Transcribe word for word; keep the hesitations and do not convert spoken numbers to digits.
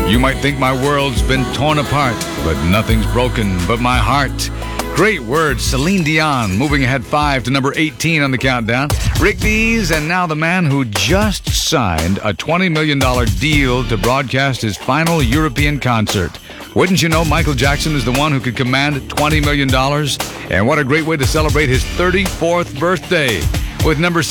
You might think my world's been torn apart, but nothing's broken but my heart. Great words, Celine Dion, moving ahead five to number eighteen on the countdown. Rick Dees, and now the man who just signed a twenty million dollars deal to broadcast his final European concert. Wouldn't you know, Michael Jackson is the one who could command twenty million dollars? And what a great way to celebrate his thirty-fourth birthday with number